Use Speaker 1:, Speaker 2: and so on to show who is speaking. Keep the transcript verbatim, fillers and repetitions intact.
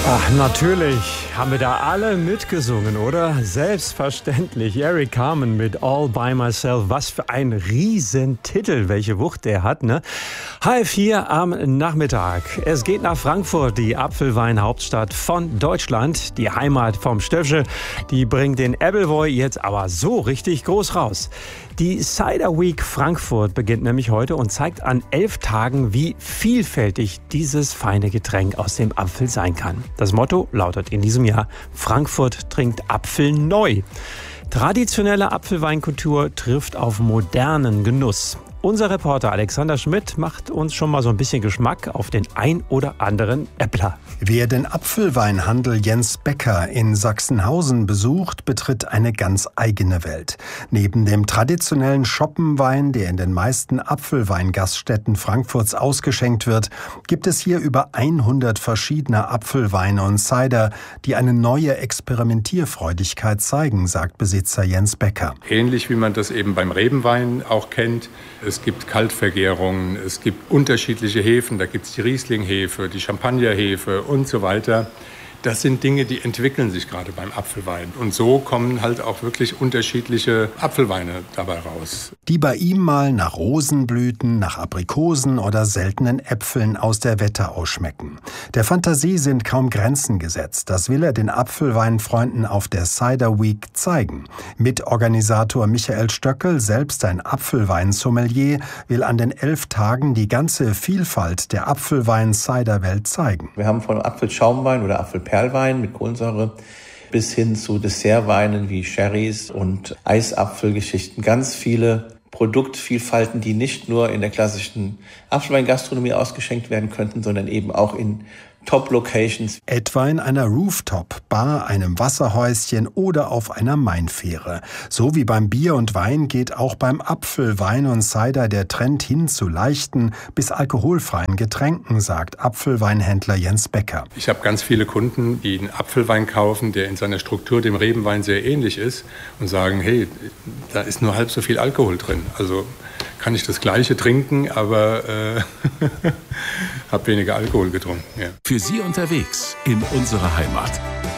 Speaker 1: Ach, natürlich haben wir da alle mitgesungen, oder? Selbstverständlich. Eric Carmen mit All By Myself. Was für ein Riesentitel, welche Wucht der hat, ne? Halb vier am Nachmittag. Es geht nach Frankfurt, die Apfelweinhauptstadt von Deutschland. Die Heimat vom Stöffsche, die bringt den Appleboy jetzt aber so richtig groß raus. Die Cider Week Frankfurt beginnt nämlich heute und zeigt an elf Tagen, wie vielfältig dieses feine Getränk aus dem Apfel sein kann. Das Motto lautet in diesem Jahr: Frankfurt trinkt Apfel neu. Traditionelle Apfelweinkultur trifft auf modernen Genuss. Unser Reporter Alexander Schmidt macht uns schon mal so ein bisschen Geschmack auf den ein oder anderen Äppler.
Speaker 2: Wer den Apfelweinhandel Jens Becker in Sachsenhausen besucht, betritt eine ganz eigene Welt. Neben dem traditionellen Schoppenwein, der in den meisten Apfelweingaststätten Frankfurts ausgeschenkt wird, gibt es hier über hundert verschiedene Apfelweine und Cider, die eine neue Experimentierfreudigkeit zeigen, sagt Besitzer Jens Becker.
Speaker 3: Ähnlich wie man das eben beim Rebenwein auch kennt. Es gibt Kaltvergärungen, es gibt unterschiedliche Hefen, da gibt es die Riesling-Hefe, die Champagner-Hefe und so weiter. Das sind Dinge, die entwickeln sich gerade beim Apfelwein. Und so kommen halt auch wirklich unterschiedliche Apfelweine dabei raus.
Speaker 2: Die bei ihm mal nach Rosenblüten, nach Aprikosen oder seltenen Äpfeln aus der Wetterau schmecken. Der Fantasie sind kaum Grenzen gesetzt. Das will er den Apfelweinfreunden auf der Cider Week zeigen. Mitorganisator Michael Stöckel, selbst ein Apfelwein-Sommelier, will an den elf Tagen die ganze Vielfalt der Apfelwein-Cider-Welt zeigen.
Speaker 4: Wir haben von Apfelschaumwein oder Apfelperlwein Perlwein mit Kohlensäure bis hin zu Dessertweinen wie Sherrys und Eisapfelgeschichten. Ganz viele Produktvielfalten, die nicht nur in der klassischen Apfelweingastronomie ausgeschenkt werden könnten, sondern eben auch in Top-Locations.
Speaker 2: Etwa in einer Rooftop-Bar, einem Wasserhäuschen oder auf einer Mainfähre. So wie beim Bier und Wein geht auch beim Apfel, Wein und Cider der Trend hin zu leichten bis alkoholfreien Getränken, sagt Apfelweinhändler Jens Becker.
Speaker 3: Ich habe ganz viele Kunden, die einen Apfelwein kaufen, der in seiner Struktur dem Rebenwein sehr ähnlich ist und sagen, hey, da ist nur halb so viel Alkohol drin. Also kann ich das Gleiche trinken, aber äh, habe weniger Alkohol getrunken. Ja.
Speaker 5: Für Sie unterwegs in unserer Heimat.